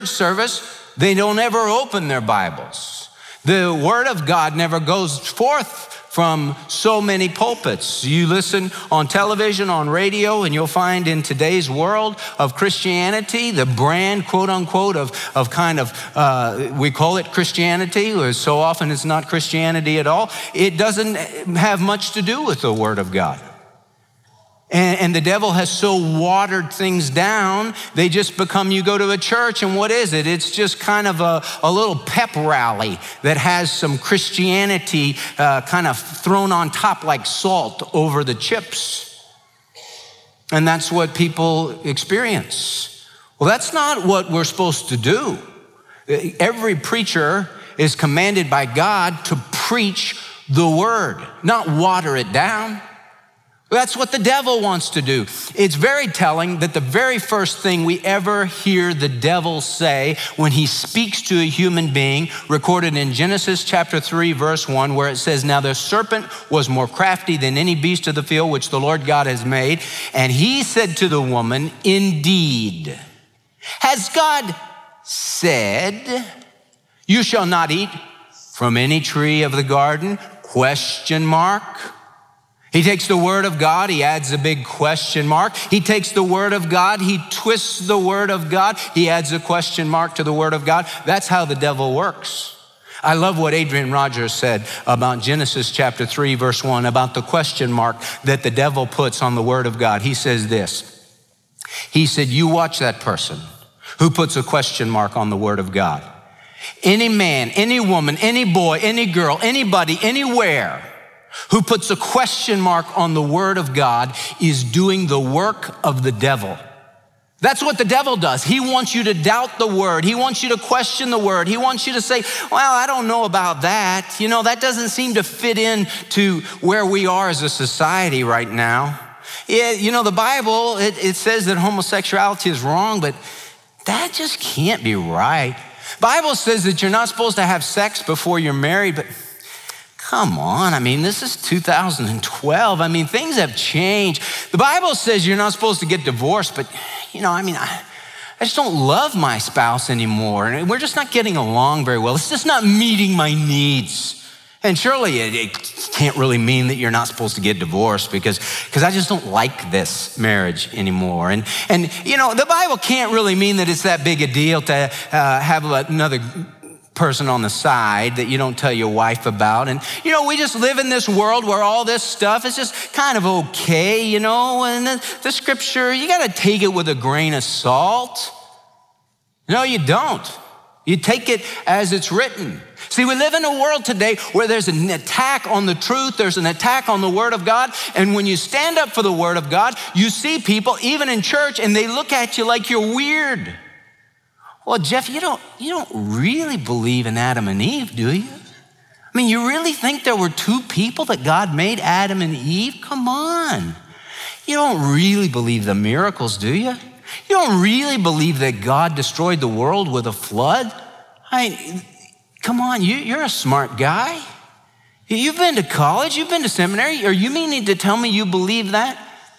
service, they don't ever open their Bibles. The word of God never goes forth from so many pulpits. You listen on television, on radio, and you'll find in today's world of Christianity, the brand, quote unquote, of kind of, we call it Christianity, or so often it's not Christianity at all. It doesn't have much to do with the word of God. And the devil has so watered things down, they just become, you go to a church and what is it? It's just kind of a little pep rally that has some Christianity kind of thrown on top like salt over the chips. And that's what people experience. Well, that's not what we're supposed to do. Every preacher is commanded by God to preach the word, not water it down. That's what the devil wants to do. It's very telling that the very first thing we ever hear the devil say when he speaks to a human being, recorded in Genesis chapter 3, verse 1, where it says, "Now the serpent was more crafty than any beast of the field which the Lord God has made. And he said to the woman, indeed, has God said, you shall not eat from any tree of the garden? Question mark. He takes the word of God, he adds a big question mark. He takes the word of God, he twists the word of God, he adds a question mark to the word of God. That's how the devil works. I love what Adrian Rogers said about Genesis chapter 3, verse 1, about the question mark that the devil puts on the word of God. He says this. He said, you watch that person who puts a question mark on the word of God. Any man, any woman, any boy, any girl, anybody, anywhere who puts a question mark on the word of God is doing the work of the devil. That's what the devil does. He wants you to doubt the word. He wants you to question the word. He wants you to say, well, I don't know about that. You know, that doesn't seem to fit in to where we are as a society right now. Yeah, you know, the Bible, it says that homosexuality is wrong, but that just can't be right. The Bible says that you're not supposed to have sex before you're married, but come on, I mean, this is 2012. I mean, things have changed. The Bible says you're not supposed to get divorced, but you know, I mean, I just don't love my spouse anymore. And we're just not getting along very well. It's just not meeting my needs. And surely it can't really mean that you're not supposed to get divorced because I just don't like this marriage anymore. And you know, the Bible can't really mean that it's that big a deal to have another person on the side that you don't tell your wife about. And you know, we just live in this world where all this stuff is just kind of okay, you know, and the scripture, you got to take it with a grain of salt. No, you don't. You take it as it's written. See, we live in a world today where there's an attack on the truth, there's an attack on the word of God, and when you stand up for the word of God, you see people, even in church, and they look at you like you're weird. Well, Jeff, you don't really believe in Adam and Eve, do you? I mean, you really think there were two people that God made, Adam and Eve? Come on. You don't really believe the miracles, do you? You don't really believe that God destroyed the world with a flood? Come on, you're a smart guy. You've been to college, you've been to seminary, or you meaning to tell me you believe that?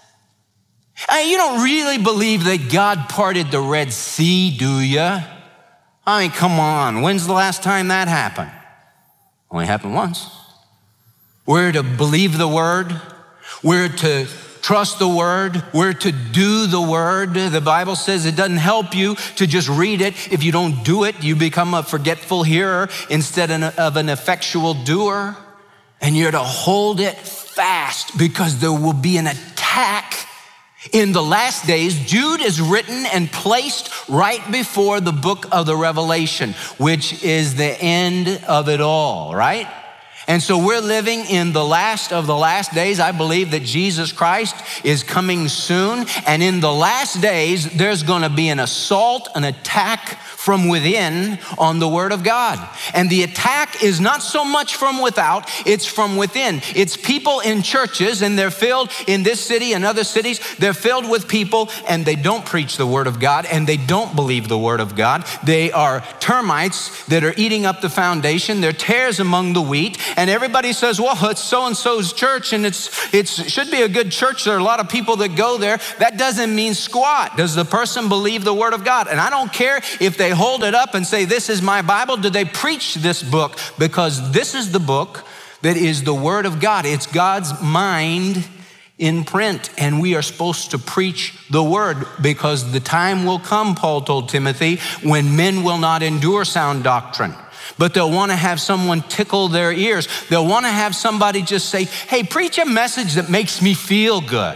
You don't really believe that God parted the Red Sea, do you? I mean, come on, when's the last time that happened? Only happened once. We're to believe the word. We're to trust the word. We're to do the word. The Bible says it doesn't help you to just read it. If you don't do it, you become a forgetful hearer instead of an effectual doer. And you're to hold it fast because there will be an attack in the last days. Jude is written and placed right before the book of the Revelation, which is the end of it all, right? And so we're living in the last of the last days. I believe that Jesus Christ is coming soon. And in the last days, there's going to be an assault, an attack from within on the word of God. And the attack is not so much from without, it's from within. It's people in churches, and they're filled in this city and other cities. They're filled with people, and they don't preach the word of God, and they don't believe the word of God. They are termites that are eating up the foundation. They're tares among the wheat. and everybody says, well, it's so-and-so's church, and it should be a good church. There are a lot of people that go there. That doesn't mean squat. Does the person believe the Word of God? And I don't care if they hold it up and say, this is my Bible. Do they preach this book? Because this is the book that is the Word of God. It's God's mind in print, and we are supposed to preach the word, because the time will come, Paul told Timothy, when men will not endure sound doctrine, but they'll want to have someone tickle their ears. They'll want to have somebody just say, hey, preach a message that makes me feel good.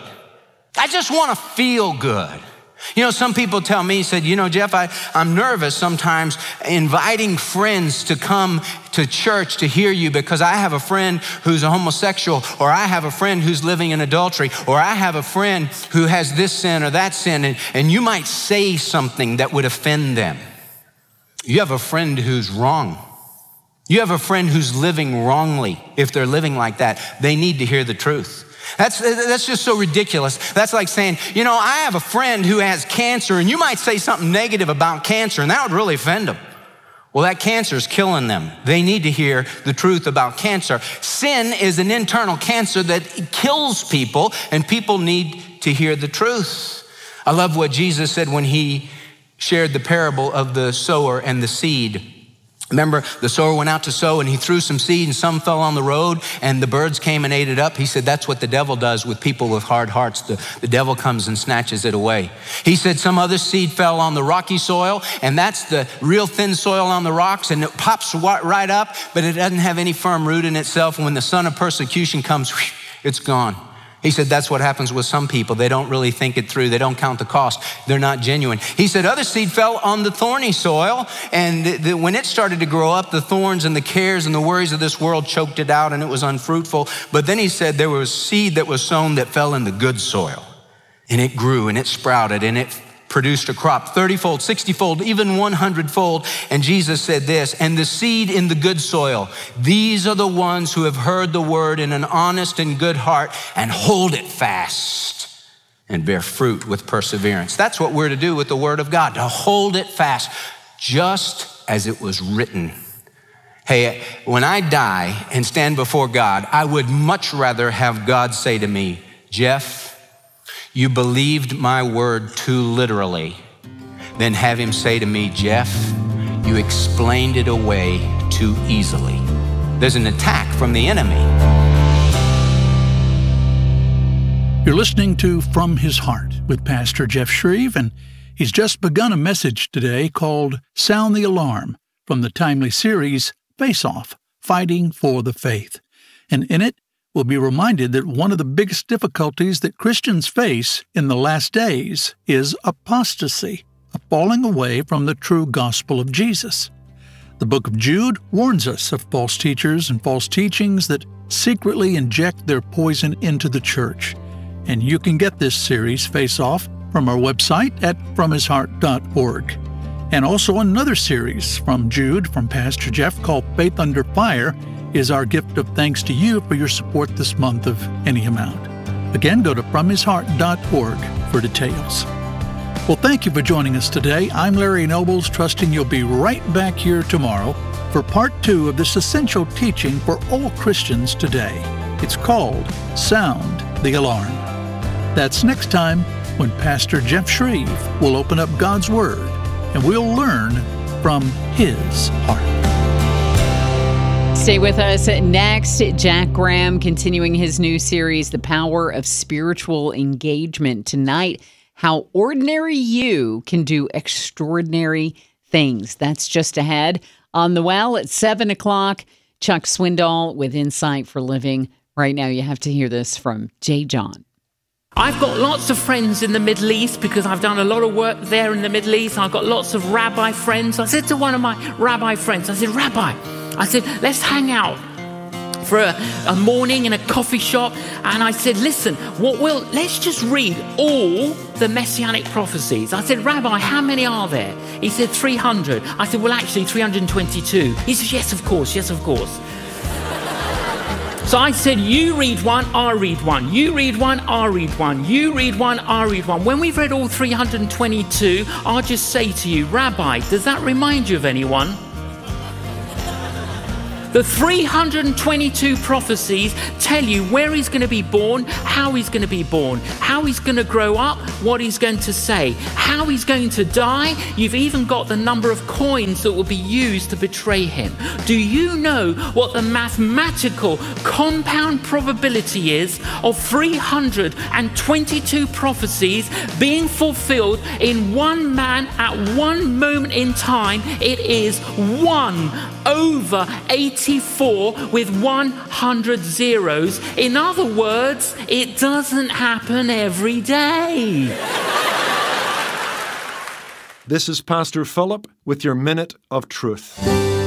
I just want to feel good. You know, some people tell me, said, you know, Jeff, I'm nervous sometimes inviting friends to come to church to hear you, because I have a friend who's a homosexual, or I have a friend who's living in adultery, or I have a friend who has this sin or that sin, and you might say something that would offend them. You have a friend who's wrong. You have a friend who's living wrongly. If they're living like that, they need to hear the truth. That's just so ridiculous. That's like saying, you know, I have a friend who has cancer, and you might say something negative about cancer, and that would really offend them. Well, that cancer is killing them. They need to hear the truth about cancer. Sin is an internal cancer that kills people, and people need to hear the truth. I love what Jesus said when he shared the parable of the sower and the seed. Remember, the sower went out to sow, and he threw some seed, and some fell on the road, and the birds came and ate it up. He said, that's what the devil does with people with hard hearts. The devil comes and snatches it away. He said some other seed fell on the rocky soil, and that's the real thin soil on the rocks, and it pops right up, but it doesn't have any firm root in itself. And when the sun of persecution comes, it's gone. He said that's what happens with some people. They don't really think it through. They don't count the cost. They're not genuine. He said other seed fell on the thorny soil, and when it started to grow up, the thorns and the cares and the worries of this world choked it out, and it was unfruitful. But then he said there was seed that was sown that fell in the good soil, and it grew and it sprouted and it produced a crop 30-fold, 60-fold, even 100-fold. And Jesus said this, and the seed in the good soil, these are the ones who have heard the word in an honest and good heart and hold it fast and bear fruit with perseverance. That's what we're to do with the word of God, to hold it fast, just as it was written. Hey, when I die and stand before God, I would much rather have God say to me, Jeff, you believed my word too literally, than have him say to me, Jeff, you explained it away too easily. There's an attack from the enemy. You're listening to From His Heart with Pastor Jeff Shreve, and he's just begun a message today called Sound the Alarm from the timely series Face Off, Fighting for the Faith. And in it, we'll be reminded that one of the biggest difficulties that Christians face in the last days is apostasy, a falling away from the true gospel of Jesus. The book of Jude warns us of false teachers and false teachings that secretly inject their poison into the church. And you can get this series, Face Off, from our website at fromhisheart.org. And also another series from Jude, from Pastor Jeff, called Faith Under Fire, is our gift of thanks to you for your support this month of any amount. Again, go to fromhisheart.org for details. Well, thank you for joining us today. I'm Larry Nobles, trusting you'll be right back here tomorrow for part 2 of this essential teaching for all Christians today. It's called Sound the Alarm. That's next time when Pastor Jeff Shreve will open up God's Word and we'll learn from His heart. Stay with us. Next, Jack Graham continuing his new series, The Power of Spiritual Engagement. Tonight, how ordinary you can do extraordinary things. That's just ahead. On the Well at 7 o'clock, Chuck Swindoll with Insight for Living. Right now, you have to hear this from J. John. I've got lots of friends in the Middle East because I've done a lot of work there in the Middle East. I've got lots of rabbi friends. I said to one of my rabbi friends, I said, Rabbi, let's hang out for a morning in a coffee shop. And I said, listen, let's just read all the Messianic prophecies. I said, Rabbi, how many are there? He said, 300. I said, well, actually, 322. He said, yes, of course. So I said, you read one, I'll read one. You read one, I'll read one. You read one, I'll read one. When we've read all 322, I'll just say to you, Rabbi, does that remind you of anyone? The 322 prophecies tell you where he's going to be born, how he's going to be born, how he's going to grow up, what he's going to say, how he's going to die. You've even got the number of coins that will be used to betray him. Do you know what the mathematical compound probability is of 322 prophecies being fulfilled in one man at one moment in time? It is 1/84 with 100 zeros. In other words, it doesn't happen every day. This is Pastor Philip with your Minute of Truth.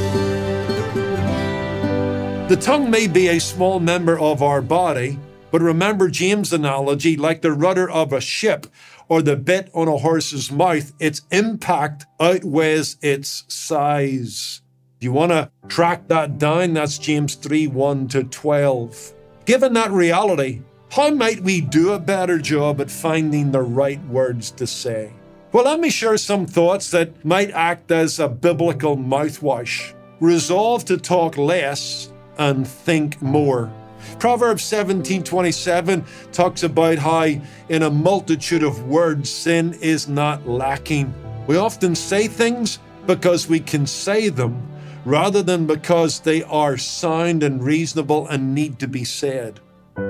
The tongue may be a small member of our body, but remember James' analogy, like the rudder of a ship or the bit on a horse's mouth, its impact outweighs its size. Do you want to track that down? That's James 3:1-12. Given that reality, how might we do a better job at finding the right words to say? Well, let me share some thoughts that might act as a biblical mouthwash. Resolve to talk less and think more. Proverbs 17:27 talks about how in a multitude of words, sin is not lacking. We often say things because we can say them, rather than because they are sound and reasonable and need to be said.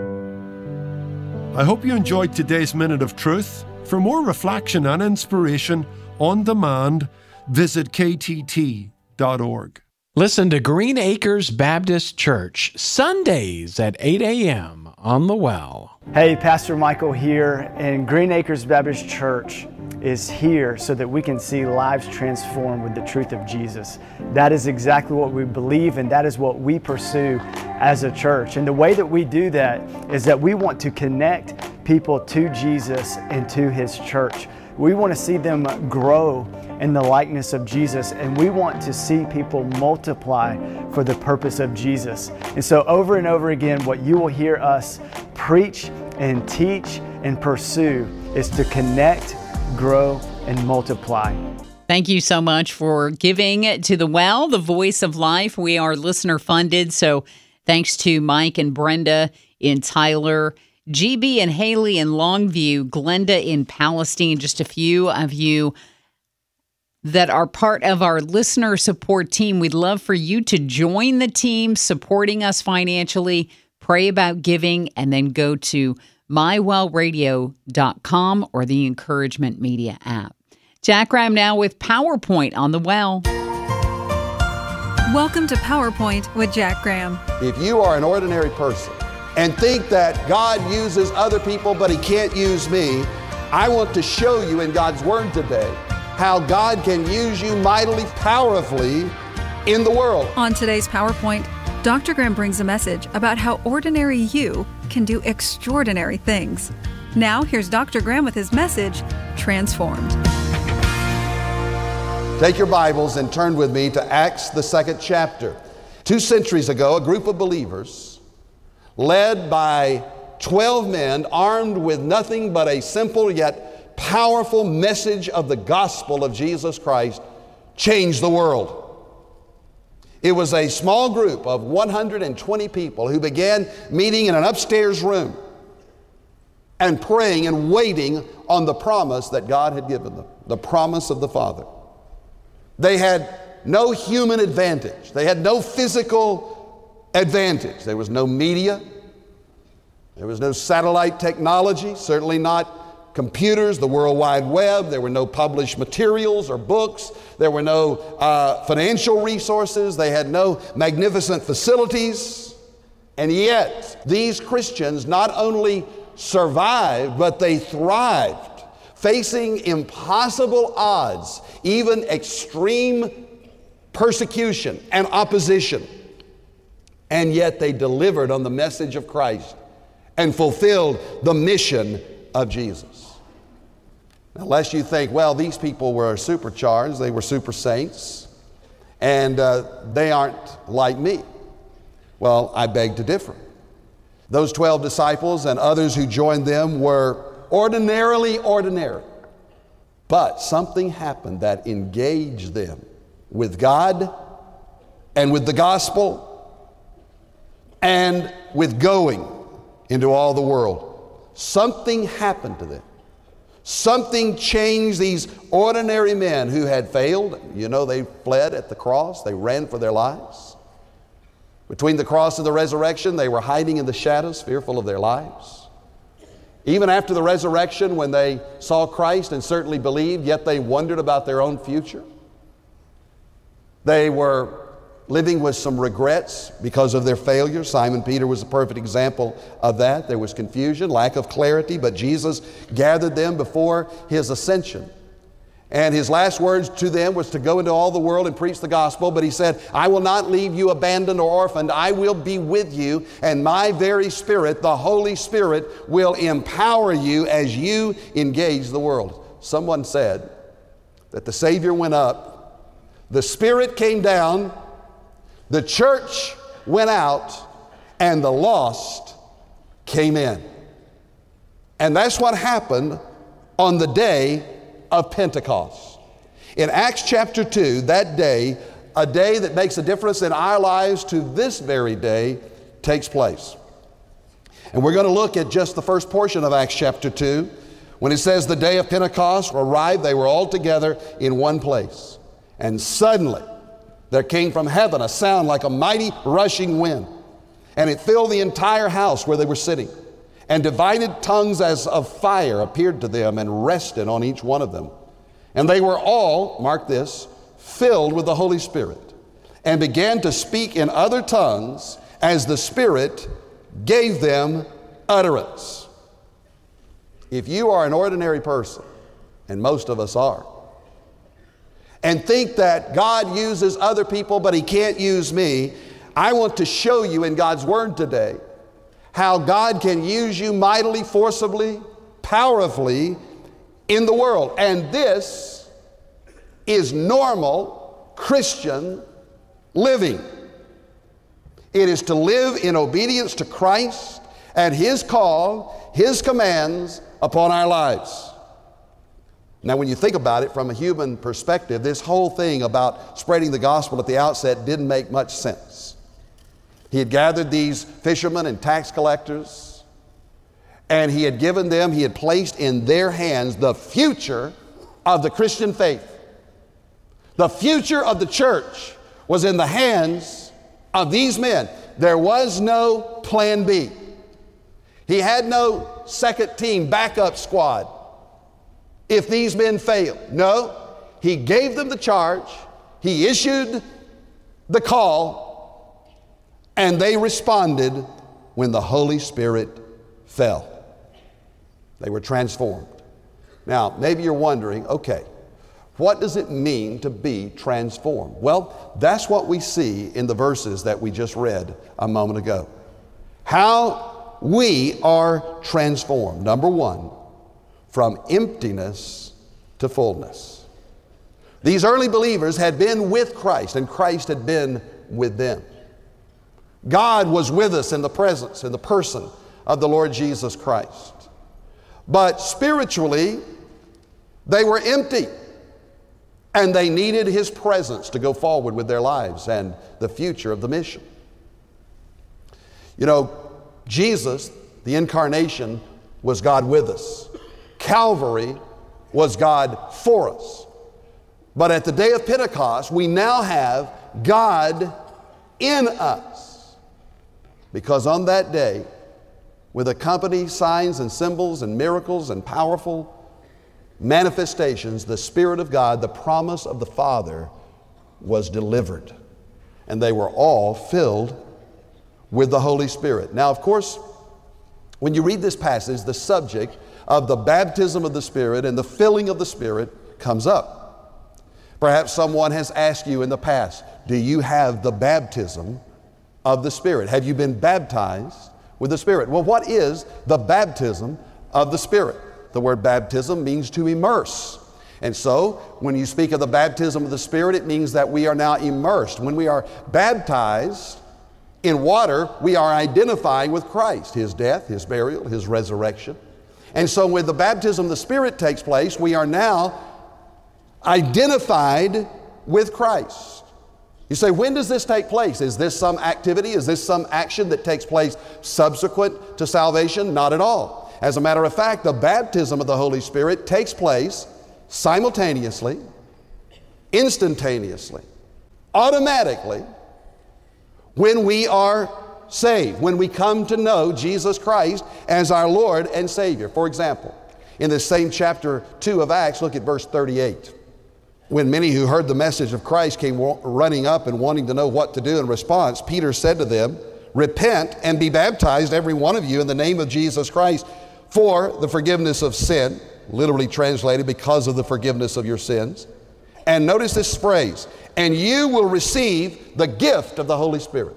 I hope you enjoyed today's Minute of Truth. For more reflection and inspiration on demand, visit ktt.org. Listen to Green Acres Baptist Church, Sundays at 8 a.m. on The Well. Hey, Pastor Michael here, and Green Acres Baptist Church is here so that we can see lives transformed with the truth of Jesus. That is exactly what we believe, and that is what we pursue as a church. And the way that we do that is that we want to connect people to Jesus and to His church. We want to see them grow in the likeness of Jesus, and we want to see people multiply for the purpose of Jesus. And so over and over again, what you will hear us preach and teach and pursue is to connect, grow, and multiply. Thank you so much for giving to The Well, the voice of life. We are listener funded, so thanks to Mike and Brenda in Tyler, GB and Haley in Longview, Glenda in Palestine, just a few of you that are part of our listener support team. We'd love for you to join the team supporting us financially. Pray about giving and then go to mywellradio.com or the Encouragement Media app. Jack Graham now with PowerPoint on The Well. Welcome to PowerPoint with Jack Graham. If you are an ordinary person and think that God uses other people but He can't use me, I want to show you in God's Word today how God can use you mightily, powerfully in the world. On today's PowerPoint, Dr. Graham brings a message about how ordinary you can do extraordinary things. Now, here's Dr. Graham with his message, Transformed. Take your Bibles and turn with me to Acts, the 2nd chapter. 2 centuries ago, a group of believers, led by 12 men, armed with nothing but a simple yet powerful message of the gospel of Jesus Christ, changed the world. It was a small group of 120 people who began meeting in an upstairs room and praying and waiting on the promise that God had given them, the promise of the Father. They had no human advantage. They had no physical advantage. There was no media. There was no satellite technology, certainly not computers, the World Wide Web. There were no published materials or books. There were no financial resources. They had no magnificent facilities. And yet, these Christians not only survived, but they thrived, facing impossible odds, even extreme persecution and opposition. And yet they delivered on the message of Christ and fulfilled the mission of Jesus. Now, lest you think, well, these people were supercharged, they were super saints, and they aren't like me. Well, I beg to differ. Those 12 disciples and others who joined them were ordinarily ordinary. But something happened that engaged them with God and with the gospel and with going into all the world. Something happened to them. Something changed these ordinary men who had failed. You know, they fled at the cross. They ran for their lives. Between the cross and the resurrection, they were hiding in the shadows, fearful of their lives. Even after the resurrection, when they saw Christ and certainly believed, yet they wondered about their own future. They were living with some regrets because of their failure. Simon Peter was a perfect example of that. There was confusion, lack of clarity, but Jesus gathered them before His ascension. And His last words to them was to go into all the world and preach the gospel. But He said, I will not leave you abandoned or orphaned. I will be with you, and my very Spirit, the Holy Spirit, will empower you as you engage the world. Someone said that the Savior went up, the Spirit came down, the church went out, and the lost came in. And that's what happened on the day of Pentecost. In Acts chapter 2, that day, a day that makes a difference in our lives to this very day, takes place. And we're going to look at just the first portion of Acts chapter 2. When it says the day of Pentecost arrived, they were all together in one place. And suddenly, there came from heaven a sound like a mighty rushing wind, and it filled the entire house where they were sitting. And divided tongues as of fire appeared to them and rested on each one of them. And they were all, mark this, filled with the Holy Spirit, and began to speak in other tongues as the Spirit gave them utterance. If you are an ordinary person, and most of us are, and think that God uses other people but He can't use me, I want to show you in God's Word today how God can use you mightily, forcibly, powerfully in the world. And this is normal Christian living. It is to live in obedience to Christ and His call, His commands upon our lives. Now, when you think about it from a human perspective, this whole thing about spreading the gospel at the outset didn't make much sense. He had gathered these fishermen and tax collectors, and He had given them, He had placed in their hands the future of the Christian faith. The future of the church was in the hands of these men. There was no plan B. He had no second team, backup squad if these men failed. No, He gave them the charge, He issued the call, and they responded when the Holy Spirit fell. They were transformed. Now, maybe you're wondering, okay, what does it mean to be transformed? Well, that's what we see in the verses that we just read a moment ago. How we are transformed. Number one, from emptiness to fullness. These early believers had been with Christ, and Christ had been with them. God was with us in the presence, in the person of the Lord Jesus Christ. But spiritually, they were empty, and they needed His presence to go forward with their lives and the future of the mission. You know, Jesus, the incarnation, was God with us. Calvary was God for us. But at the day of Pentecost, we now have God in us. Because on that day, with accompanying signs and symbols and miracles and powerful manifestations, the Spirit of God, the promise of the Father, was delivered. And they were all filled with the Holy Spirit. Now, of course, when you read this passage, the subject of the baptism of the Spirit and the filling of the Spirit comes up. Perhaps someone has asked you in the past, do you have the baptism of the Spirit? Have you been baptized with the Spirit? Well, what is the baptism of the Spirit? The word baptism means to immerse. And so, when you speak of the baptism of the Spirit, it means that we are now immersed. When we are baptized in water, we are identifying with Christ, His death, His burial, His resurrection. And so when the baptism of the Spirit takes place, we are now identified with Christ. You say, when does this take place? Is this some activity? Is this some action that takes place subsequent to salvation? Not at all. As a matter of fact, the baptism of the Holy Spirit takes place simultaneously, instantaneously, automatically, when we are saved, when we come to know Jesus Christ as our Lord and Savior. For example, in this same chapter 2 of Acts, look at verse 38. When many who heard the message of Christ came running up and wanting to know what to do in response, Peter said to them, repent and be baptized, every one of you, in the name of Jesus Christ for the forgiveness of sin, literally translated, because of the forgiveness of your sins. And notice this phrase, and you will receive the gift of the Holy Spirit.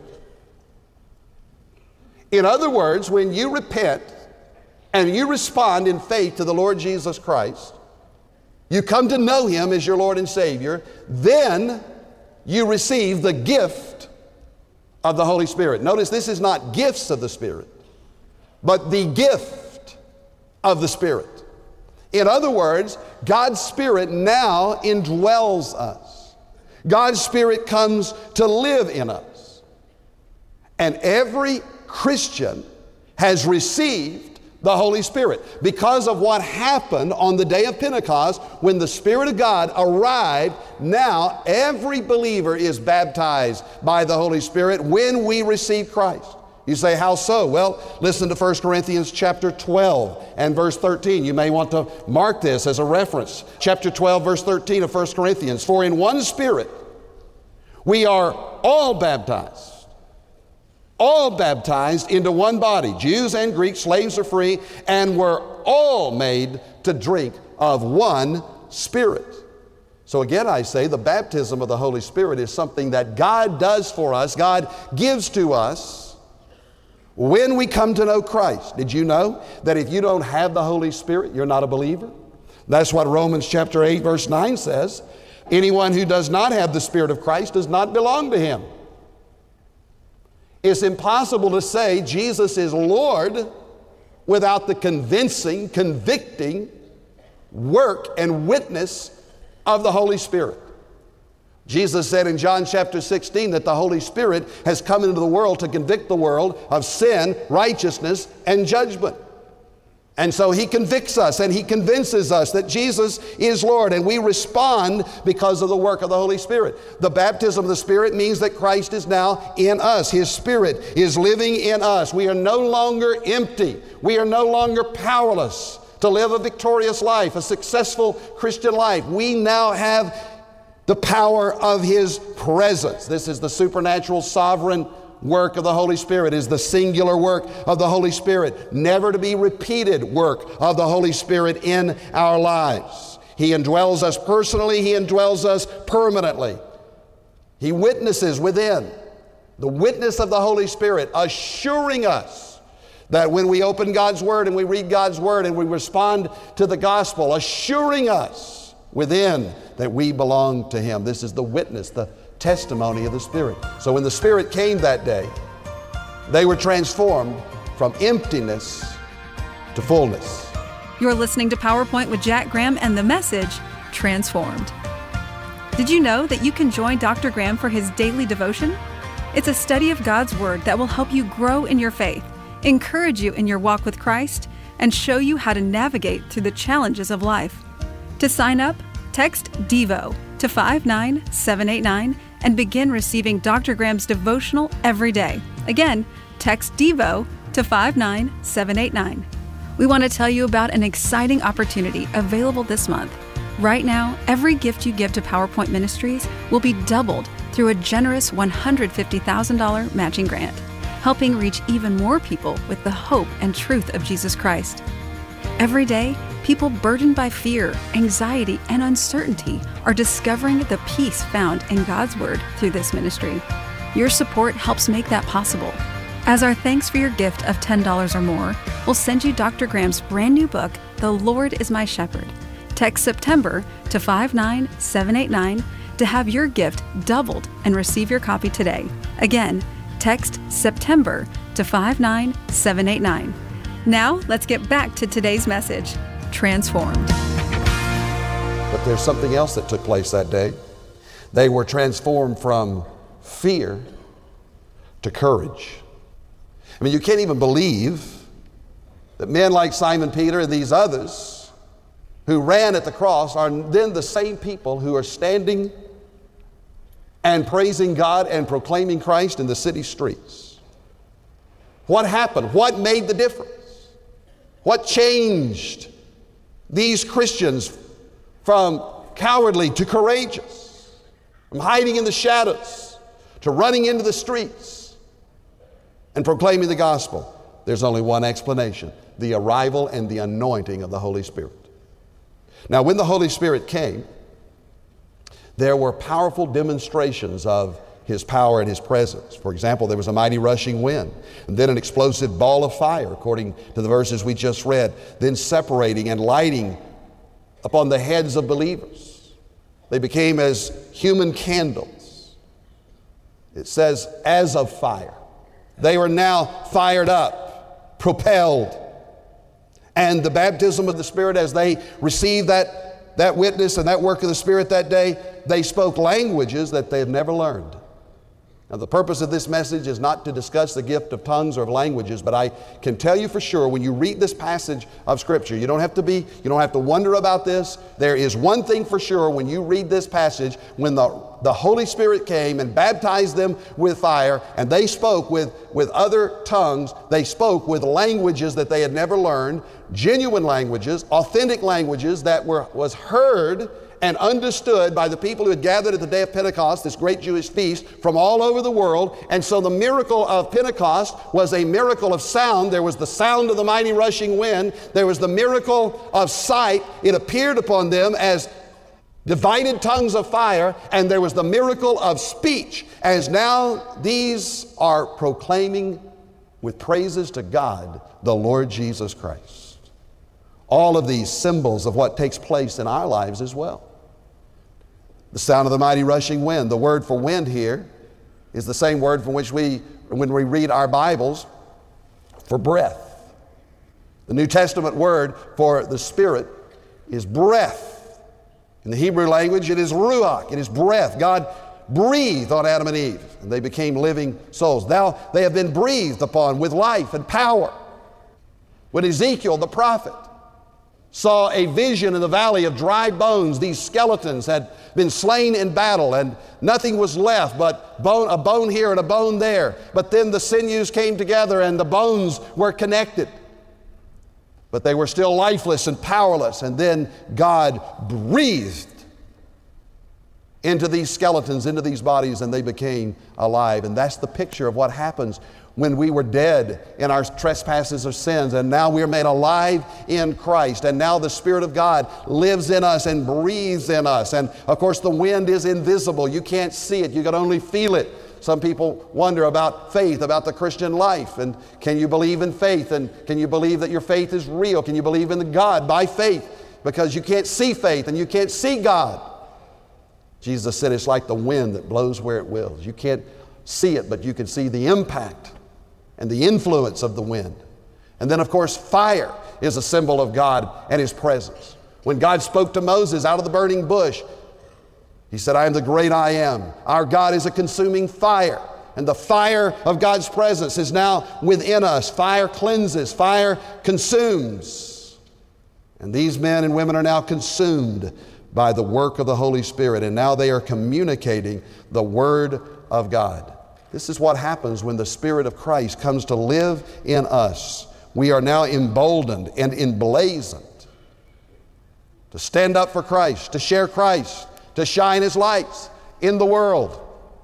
In other words, when you repent and you respond in faith to the Lord Jesus Christ, you come to know Him as your Lord and Savior, then you receive the gift of the Holy Spirit. Notice this is not gifts of the Spirit, but the gift of the Spirit. In other words, God's Spirit now indwells us. God's Spirit comes to live in us. And every Christian has received the Holy Spirit because of what happened on the day of Pentecost when the Spirit of God arrived. Now every believer is baptized by the Holy Spirit when we receive Christ. You say, how so? Well, listen to 1 Corinthians chapter 12 and verse 13. You may want to mark this as a reference. Chapter 12, verse 13 of 1 Corinthians. For in one Spirit we are all baptized into one body, Jews and Greeks, slaves or free, and we're all made to drink of one Spirit. So again, I say the baptism of the Holy Spirit is something that God does for us, God gives to us when we come to know Christ. Did you know that if you don't have the Holy Spirit, you're not a believer? That's what Romans chapter 8, verse 9 says. Anyone who does not have the Spirit of Christ does not belong to Him. It's impossible to say Jesus is Lord without the convincing, convicting work and witness of the Holy Spirit. Jesus said in John chapter 16 that the Holy Spirit has come into the world to convict the world of sin, righteousness, and judgment. And so He convicts us and He convinces us that Jesus is Lord, and we respond because of the work of the Holy Spirit. The baptism of the Spirit means that Christ is now in us. His Spirit is living in us. We are no longer empty. We are no longer powerless to live a victorious life, a successful Christian life. We now have the power of His presence. This is the supernatural, sovereign work of the Holy Spirit, is the singular work of the Holy Spirit, never to be repeated work of the Holy Spirit in our lives. He indwells us personally, He indwells us permanently. He witnesses within. The witness of the Holy Spirit assuring us that when we open God's Word and we read God's Word and we respond to the gospel, assuring us within that we belong to Him. This is the witness, the testimony of the Spirit. So when the Spirit came that day, they were transformed from emptiness to fullness. You're listening to PowerPoint with Jack Graham and the message, Transformed. Did you know that you can join Dr. Graham for his daily devotion? It's a study of God's Word that will help you grow in your faith, encourage you in your walk with Christ, and show you how to navigate through the challenges of life. To sign up, text DEVO to 59789 and begin receiving Dr. Graham's devotional every day. Again, text DEVO to 59789. We want to tell you about an exciting opportunity available this month. Right now, every gift you give to PowerPoint Ministries will be doubled through a generous $150,000 matching grant, helping reach even more people with the hope and truth of Jesus Christ. Every day, people burdened by fear, anxiety, and uncertainty are discovering the peace found in God's Word through this ministry. Your support helps make that possible. As our thanks for your gift of $10 or more, we'll send you Dr. Graham's brand new book, The Lord is My Shepherd. Text September to 59789 to have your gift doubled and receive your copy today. Again, text September to 59789. Now, let's get back to today's message, Transformed. But there's something else that took place that day. They were transformed from fear to courage. I mean, you can't even believe that men like Simon Peter and these others who ran at the cross are then the same people who are standing and praising God and proclaiming Christ in the city streets. What happened? What made the difference? What changed these Christians from cowardly to courageous, from hiding in the shadows to running into the streets and proclaiming the gospel? There's only one explanation: the arrival and the anointing of the Holy Spirit. Now, when the Holy Spirit came, there were powerful demonstrations of His power and His presence. For example, there was a mighty rushing wind, and then an explosive ball of fire, according to the verses we just read, then separating and lighting upon the heads of believers. They became as human candles. It says, as of fire. They were now fired up, propelled. And the baptism of the Spirit, as they received that witness and that work of the Spirit that day, they spoke languages that they had never learned. Now, the purpose of this message is not to discuss the gift of tongues or of languages, but I can tell you for sure, when you read this passage of Scripture, you don't have to wonder about this. There is one thing for sure when you read this passage: when the Holy Spirit came and baptized them with fire, and they spoke with other tongues, they spoke with languages that they had never learned, genuine languages, authentic languages that was heard and understood by the people who had gathered at the day of Pentecost, this great Jewish feast, from all over the world. And so the miracle of Pentecost was a miracle of sound. There was the sound of the mighty rushing wind. There was the miracle of sight. It appeared upon them as divided tongues of fire. And there was the miracle of speech, as now these are proclaiming with praises to God, the Lord Jesus Christ. All of these symbols of what takes place in our lives as well. The sound of the mighty rushing wind. The word for wind here is the same word from which when we read our Bibles, for breath. The New Testament word for the Spirit is breath. In the Hebrew language, it is ruach. It is breath. God breathed on Adam and Eve, and they became living souls. Now they have been breathed upon with life and power. When Ezekiel, the prophet, saw a vision in the valley of dry bones, these skeletons had been slain in battle, and nothing was left but a bone here and a bone there. But then the sinews came together and the bones were connected. But they were still lifeless and powerless. And then God breathed into these skeletons, into these bodies, and they became alive. And that's the picture of what happens when we were dead in our trespasses or sins, and now we are made alive in Christ, and now the Spirit of God lives in us and breathes in us. And of course the wind is invisible. You can't see it. You can only feel it. Some people wonder about faith, about the Christian life, and can you believe in faith, and can you believe that your faith is real? Can you believe in God by faith? Because you can't see faith and you can't see God. Jesus said it's like the wind that blows where it wills. You can't see it, but you can see the impact and the influence of the wind. And then, of course, fire is a symbol of God and His presence. When God spoke to Moses out of the burning bush, He said, I am the great I am. Our God is a consuming fire. And the fire of God's presence is now within us. Fire cleanses, fire consumes. And these men and women are now consumed by the work of the Holy Spirit. And now they are communicating the Word of God. This is what happens when the Spirit of Christ comes to live in us. We are now emboldened and emblazoned to stand up for Christ, to share Christ, to shine His lights in the world.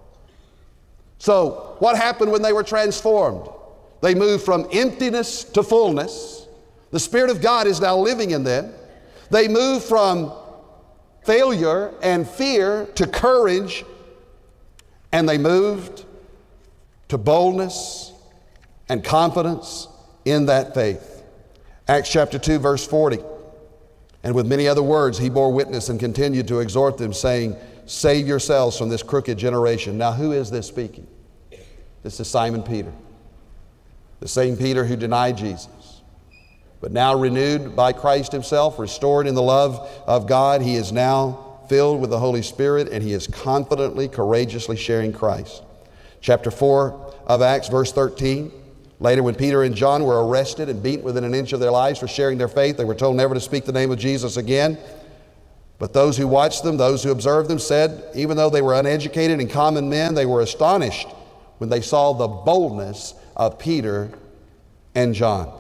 So, what happened when they were transformed? They moved from emptiness to fullness. The Spirit of God is now living in them. They moved from failure and fear to courage, and they moved to boldness and confidence in that faith. Acts chapter 2, verse 40. And with many other words he bore witness and continued to exhort them, saying, save yourselves from this crooked generation. Now who is this speaking? This is Simon Peter, the same Peter who denied Jesus. But now renewed by Christ Himself, restored in the love of God, he is now filled with the Holy Spirit, and he is confidently, courageously sharing Christ. Chapter 4 of Acts, verse 13. Later, when Peter and John were arrested and beaten within an inch of their lives for sharing their faith, they were told never to speak the name of Jesus again. But those who watched them, those who observed them, said, even though they were uneducated and common men, they were astonished when they saw the boldness of Peter and John.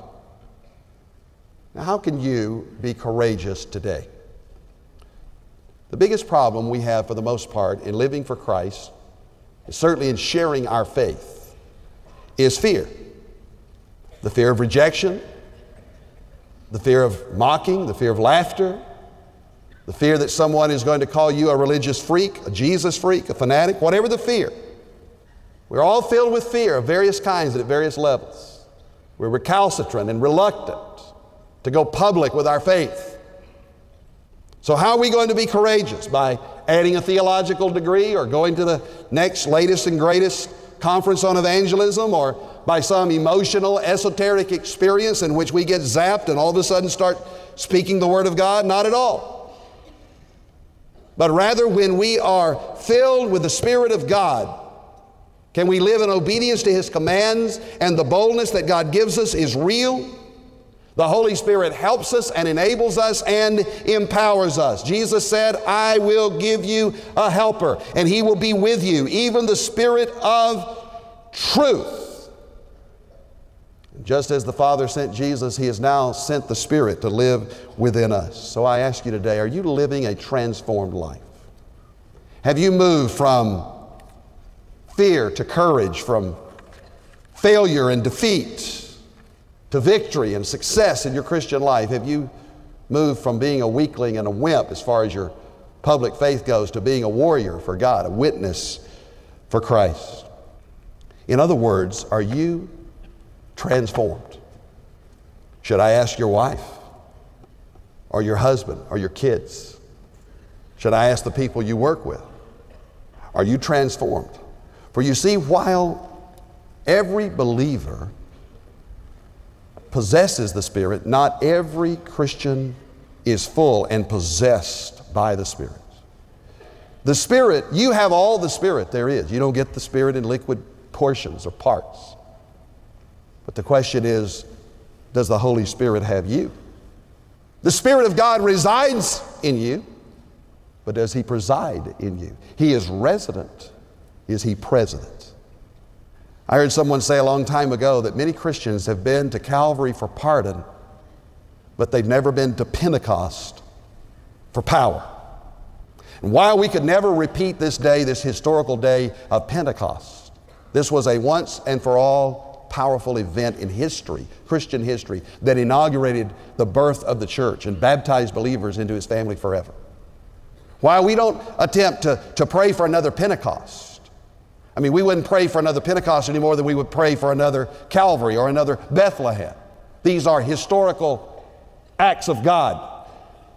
Now, how can you be courageous today? The biggest problem we have, for the most part, in living for Christ, certainly in sharing our faith, is fear. The fear of rejection, the fear of mocking, the fear of laughter, the fear that someone is going to call you a religious freak, a Jesus freak, a fanatic, whatever the fear. We're all filled with fear of various kinds and at various levels. We're recalcitrant and reluctant to go public with our faith. So how are we going to be courageous? By adding a theological degree, or going to the next latest and greatest conference on evangelism, or by some emotional, esoteric experience in which we get zapped and all of a sudden start speaking the Word of God? Not at all. But rather, when we are filled with the Spirit of God, can we live in obedience to His commands, and the boldness that God gives us is real? The Holy Spirit helps us and enables us and empowers us. Jesus said, I will give you a helper, and He will be with you, even the Spirit of truth. Just as the Father sent Jesus, He has now sent the Spirit to live within us. So I ask you today, are you living a transformed life? Have you moved from fear to courage, from failure and defeat to victory and success in your Christian life? Have you moved from being a weakling and a wimp as far as your public faith goes to being a warrior for God, a witness for Christ? In other words, are you transformed? Should I ask your wife or your husband or your kids? Should I ask the people you work with? Are you transformed? For you see, while every believer possesses the Spirit, not every Christian is full and possessed by the Spirit. The Spirit, you have all the Spirit there is. You don't get the Spirit in liquid portions or parts. But the question is, does the Holy Spirit have you? The Spirit of God resides in you, but does He preside in you? He is resident. Is He president? I heard someone say a long time ago that many Christians have been to Calvary for pardon, but they've never been to Pentecost for power. And while we could never repeat this day, this historical day of Pentecost, this was a once and for all powerful event in history, Christian history, that inaugurated the birth of the church and baptized believers into His family forever. While we don't attempt to pray for another Pentecost, I mean, we wouldn't pray for another Pentecost any more than we would pray for another Calvary or another Bethlehem. These are historical acts of God.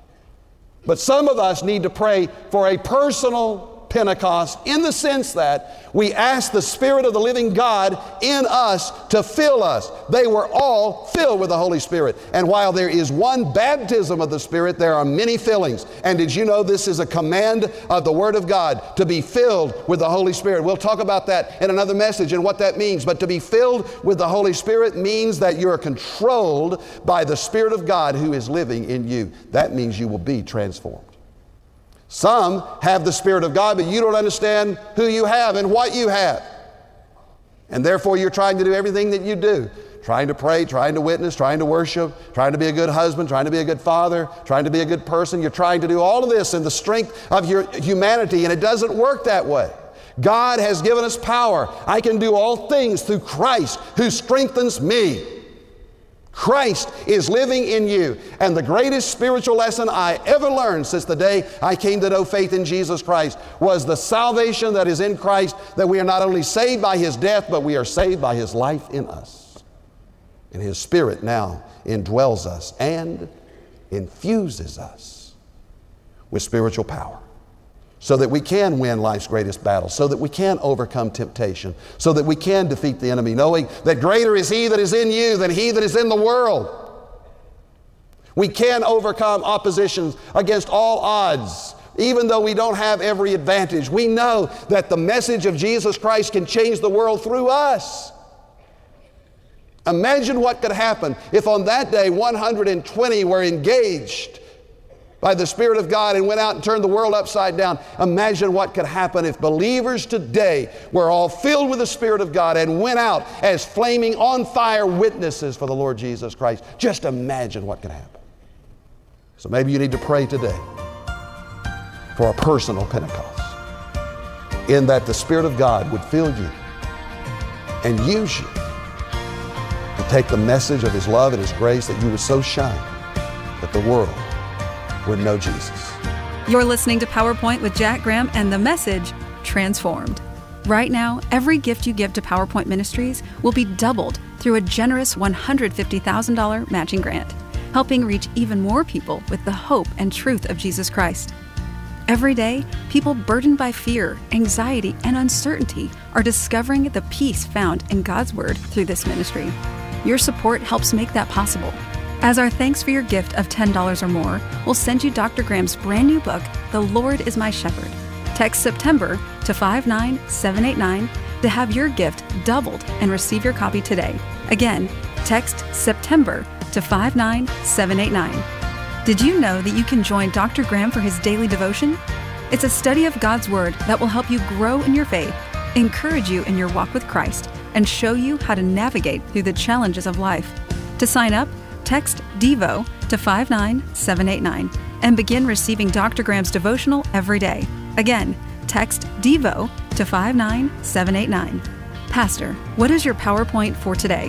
But some of us need to pray for a personal Pentecost, in the sense that we ask the Spirit of the living God in us to fill us. They were all filled with the Holy Spirit. And while there is one baptism of the Spirit, there are many fillings. And did you know this is a command of the Word of God, to be filled with the Holy Spirit? We'll talk about that in another message and what that means. But to be filled with the Holy Spirit means that you're controlled by the Spirit of God who is living in you. That means you will be transformed. Some have the Spirit of God, but you don't understand who you have and what you have. And therefore you're trying to do everything that you do. Trying to pray, trying to witness, trying to worship, trying to be a good husband, trying to be a good father, trying to be a good person. You're trying to do all of this in the strength of your humanity, and it doesn't work that way. God has given us power. I can do all things through Christ who strengthens me. Christ is living in you. And the greatest spiritual lesson I ever learned since the day I came to know faith in Jesus Christ was the salvation that is in Christ, that we are not only saved by His death, but we are saved by His life in us. And His Spirit now indwells us and infuses us with spiritual power, so that we can win life's greatest battle, so that we can overcome temptation, so that we can defeat the enemy, knowing that greater is He that is in you than he that is in the world. We can overcome oppositions against all odds Even though we don't have every advantage, we know that the message of Jesus Christ can change the world through us. Imagine what could happen if on that day 120 were engaged by the Spirit of God and went out and turned the world upside down. Imagine what could happen if believers today were all filled with the Spirit of God and went out as flaming on fire witnesses for the Lord Jesus Christ. Just imagine what could happen. So maybe you need to pray today for a personal Pentecost, in that the Spirit of God would fill you and use you to take the message of His love and His grace, that you would so shine that the world would know Jesus. You're listening to PowerPoint with Jack Graham and the message, Transformed. Right now, every gift you give to PowerPoint Ministries will be doubled through a generous $150,000 matching grant, helping reach even more people with the hope and truth of Jesus Christ. Every day, people burdened by fear, anxiety, and uncertainty are discovering the peace found in God's Word through this ministry. Your support helps make that possible. As our thanks for your gift of $10 or more, we'll send you Dr. Graham's brand new book, The Lord is My Shepherd. Text September to 59789 to have your gift doubled and receive your copy today. Again, text September to 59789. Did you know that you can join Dr. Graham for his daily devotion? It's a study of God's Word that will help you grow in your faith, encourage you in your walk with Christ, and show you how to navigate through the challenges of life. To sign up, text DEVO to 59789 and begin receiving Dr. Graham's devotional every day. Again, text DEVO to 59789. Pastor, what is your PowerPoint for today?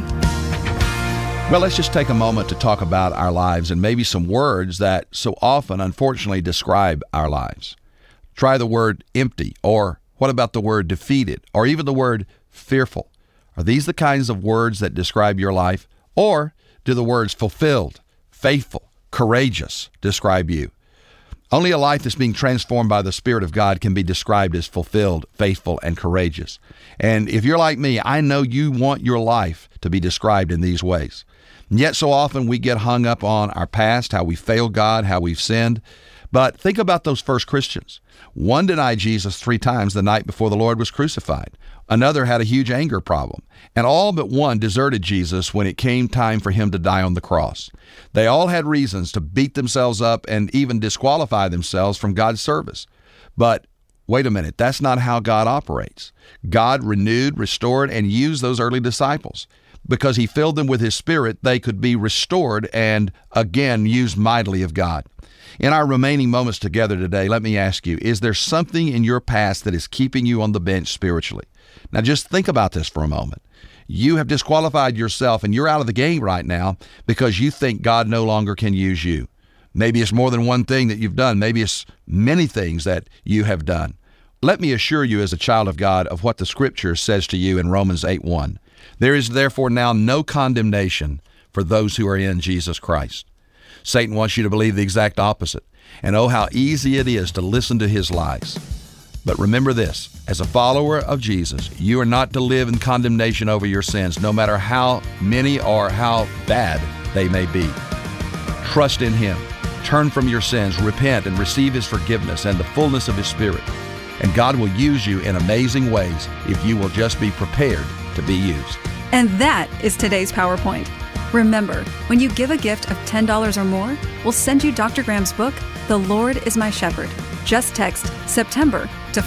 Well, let's just take a moment to talk about our lives and maybe some words that so often, unfortunately, describe our lives. Try the word empty, or what about the word defeated, or even the word fearful? Are these the kinds of words that describe your life? Or do the words fulfilled, faithful, courageous describe you? Only a life that's being transformed by the Spirit of God can be described as fulfilled, faithful, and courageous. And if you're like me, I know you want your life to be described in these ways. And yet so often we get hung up on our past, how we failed God, how we've sinned. But think about those first Christians. One denied Jesus 3 times the night before the Lord was crucified. Another had a huge anger problem. And all but one deserted Jesus when it came time for him to die on the cross. They all had reasons to beat themselves up and even disqualify themselves from God's service. But wait a minute, that's not how God operates. God renewed, restored, and used those early disciples. Because He filled them with His Spirit, they could be restored and again used mightily of God. In our remaining moments together today, let me ask you, is there something in your past that is keeping you on the bench spiritually? Now just think about this for a moment. You have disqualified yourself and you're out of the game right now because you think God no longer can use you. Maybe it's more than one thing that you've done. Maybe it's many things that you have done. Let me assure you as a child of God of what the Scripture says to you in Romans 8:1. There is therefore now no condemnation for those who are in Jesus Christ. Satan wants you to believe the exact opposite. And oh, how easy it is to listen to his lies. But remember this, as a follower of Jesus, you are not to live in condemnation over your sins, no matter how many or how bad they may be. Trust in Him. Turn from your sins, repent, and receive His forgiveness and the fullness of His Spirit. And God will use you in amazing ways if you will just be prepared to be used. And that is today's PowerPoint. Remember, when you give a gift of $10 or more, we'll send you Dr. Graham's book, The Lord is My Shepherd. Just text September to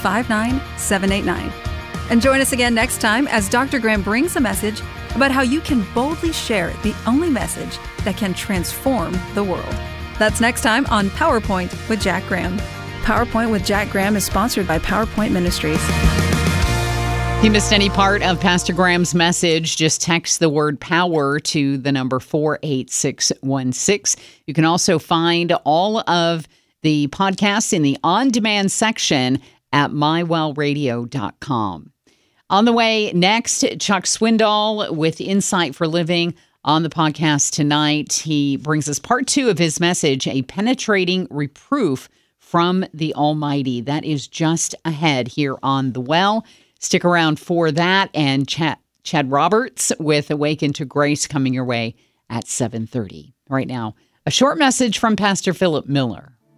59789. And join us again next time as Dr. Graham brings a message about how you can boldly share the only message that can transform the world. That's next time on PowerPoint with Jack Graham. PowerPoint with Jack Graham is sponsored by PowerPoint Ministries. If you missed any part of Pastor Graham's message, just text the word POWER to the number 48616. You can also find all of the podcasts in the on-demand section at mywellradio.com. On the way next, Chuck Swindoll with Insight for Living on the podcast tonight. He brings us part 2 of his message, A Penetrating Reproof from the Almighty. That is just ahead here on The Well. Stick around for that, and Chad Roberts with Awaken to Grace coming your way at 7:30. Right now, a short message from Pastor Philip Miller.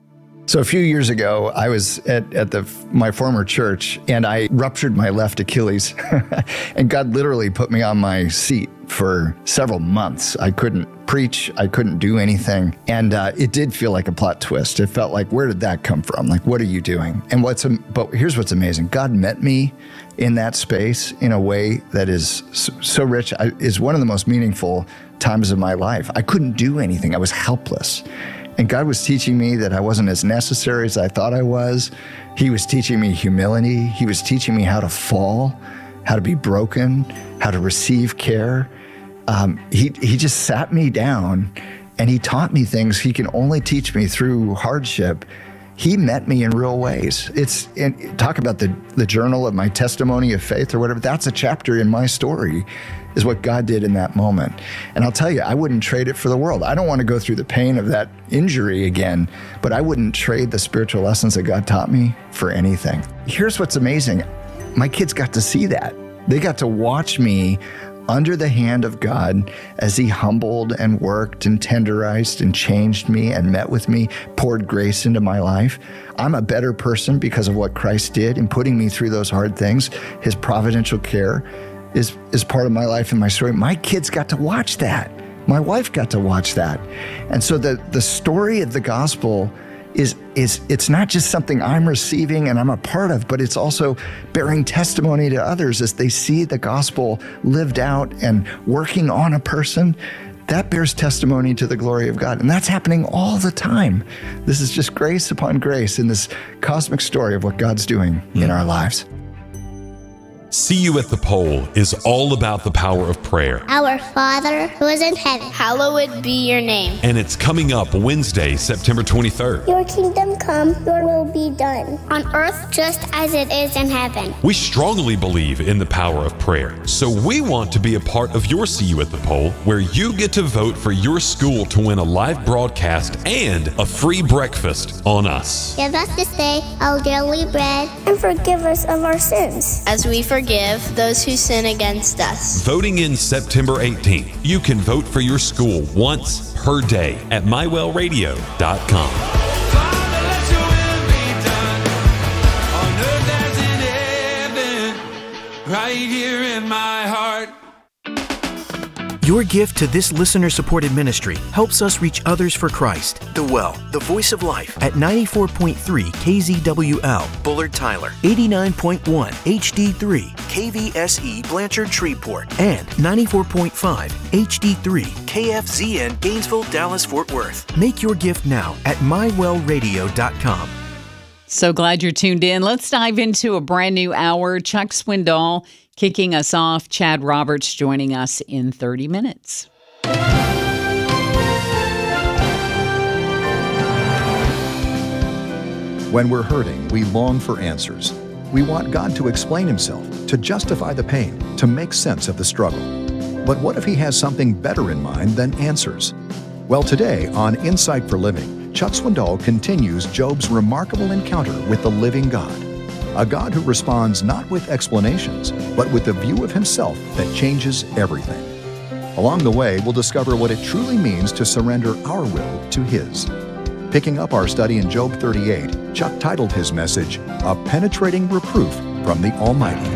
So a few years ago, I was at my former church, and I ruptured my left Achilles. And God literally put me on my seat for several months. I couldn't preach. I couldn't do anything. And it did feel like a plot twist. It felt like, where did that come from? Like, what are you doing? And but here's what's amazing. God met me in that space in a way that is so rich. Is one of the most meaningful times of my life. I couldn't do anything. I was helpless. And God was teaching me that I wasn't as necessary as I thought I was. He was teaching me humility. He was teaching me how to fall, how to be broken, how to receive care. He just sat me down and he taught me things he can only teach me through hardship. He met me in real ways. Talk about the journal of my testimony of faith or whatever. That's a chapter in my story, is what God did in that moment. And I'll tell you, I wouldn't trade it for the world. I don't want to go through the pain of that injury again, but I wouldn't trade the spiritual lessons that God taught me for anything. Here's what's amazing. My kids got to see that. They got to watch me under the hand of God as he humbled and worked and tenderized and changed me and met with me, poured grace into my life. I'm a better person because of what Christ did in putting me through those hard things. His providential care is part of my life and my story. My kids got to watch that. My wife got to watch that. And so the story of the gospel it's not just something I'm receiving and I'm a part of, but it's also bearing testimony to others as they see the gospel lived out and working on a person. That bears testimony to the glory of God. And that's happening all the time. This is just grace upon grace in this cosmic story of what God's doing in our lives. See You at the Pole is all about the power of prayer. Our Father who is in heaven, hallowed be your name. And it's coming up Wednesday, September 23rd. Your kingdom come, your will be done, on earth just as it is in heaven. We strongly believe in the power of prayer, so we want to be a part of your See You at the Pole, where you get to vote for your school to win a live broadcast and a free breakfast on us. Give us this day our daily bread, and forgive us of our sins, as we forgive those who sin against us. Voting in September 18th. You can vote for your school once per day at mywellradio.com. Father, let your will be done on earth as in heaven, right here in my heart. Your gift to this listener-supported ministry helps us reach others for Christ. The Well, the Voice of Life, at 94.3 KZWL, Bullard Tyler, 89.1 HD3, KVSE Blanchard Shreveport, and 94.5 HD3, KFZN Gainesville, Dallas, Fort Worth. Make your gift now at mywellradio.com. So glad you're tuned in. Let's dive into a brand new hour. Chuck Swindoll kicking us off. Chad Roberts joining us in 30 minutes. When we're hurting, we long for answers. We want God to explain himself, to justify the pain, to make sense of the struggle. But what if he has something better in mind than answers? Well, today on Insight for Living, Chuck Swindoll continues Job's remarkable encounter with the living God. A God who responds not with explanations, but with the view of himself that changes everything. Along the way, we'll discover what it truly means to surrender our will to his. Picking up our study in Job 38, Chuck titled his message, A Penetrating Reproof from the Almighty.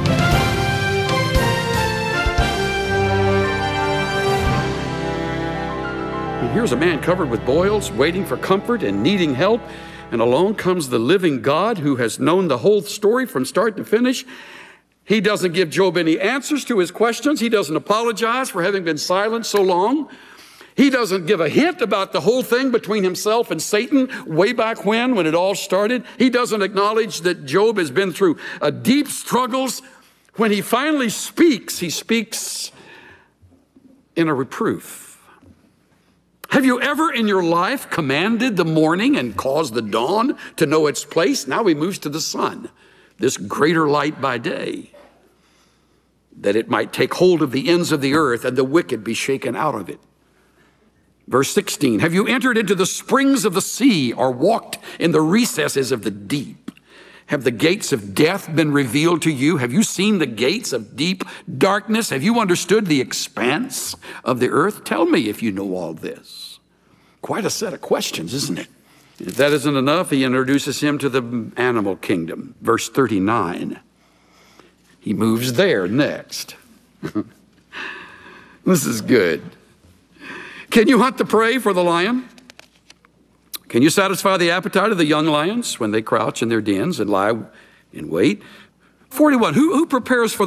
Here's a man covered with boils, waiting for comfort and needing help. And along comes the living God who has known the whole story from start to finish. He doesn't give Job any answers to his questions. He doesn't apologize for having been silent so long. He doesn't give a hint about the whole thing between himself and Satan way back when it all started. He doesn't acknowledge that Job has been through deep struggles. When he finally speaks, he speaks in a reproof. Have you ever in your life commanded the morning and caused the dawn to know its place? Now he moves to the sun, this greater light by day, that it might take hold of the ends of the earth and the wicked be shaken out of it. Verse 16, have you entered into the springs of the sea or walked in the recesses of the deep? Have the gates of death been revealed to you? Have you seen the gates of deep darkness? Have you understood the expanse of the earth? Tell me if you know all this. Quite a set of questions, isn't it? If that isn't enough, he introduces him to the animal kingdom. Verse 39. He moves there next. This is good. Can you hunt the prey for the lion? Can you satisfy the appetite of the young lions when they crouch in their dens and lie in wait? 41. Who prepares for